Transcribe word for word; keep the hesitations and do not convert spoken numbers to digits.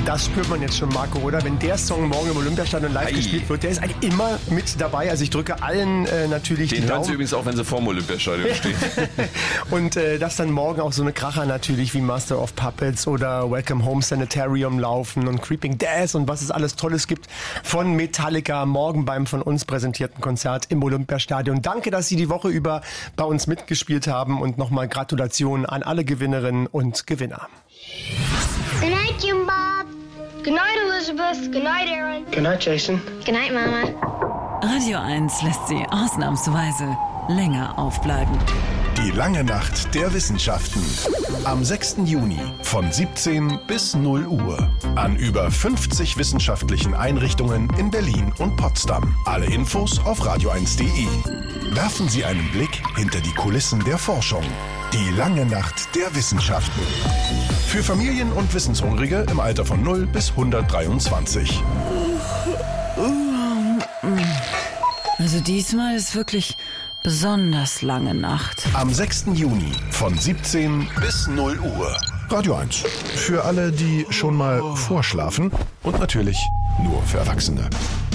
Das spürt man jetzt schon, Marco, oder? Wenn der Song morgen im Olympiastadion live Ei. gespielt wird, der ist eigentlich immer mit dabei. Also ich drücke allen äh, natürlich Den die hören Sie Daumen. übrigens auch, wenn Sie vorm Olympiastadion stehen. Und äh, dass dann morgen auch so eine Kracher natürlich wie Master of Puppets oder Welcome Home Sanitarium laufen und Creeping Death und was es alles Tolles gibt von Metallica morgen beim von uns präsentierten Konzert im Olympiastadion. Danke, dass Sie die Woche über bei uns mitgespielt haben und nochmal Gratulation an alle Gewinnerinnen und Gewinner. Good night, Jim Bob. Good night, Elizabeth. Good night, Aaron. Good night, Jason. Good night, Mama. Radio eins lässt Sie ausnahmsweise länger aufbleiben. Die lange Nacht der Wissenschaften. Am sechsten Juni von siebzehn bis null Uhr. An über fünfzig wissenschaftlichen Einrichtungen in Berlin und Potsdam. Alle Infos auf radio eins punkt de. Werfen Sie einen Blick hinter die Kulissen der Forschung. Die lange Nacht der Wissenschaften. Für Familien und Wissenshungrige im Alter von null bis hundertdreiundzwanzig. Also diesmal ist wirklich besonders lange Nacht. Am sechsten Juni von siebzehn bis null Uhr. Radio eins. Für alle, die schon mal vorschlafen und natürlich nur für Erwachsene.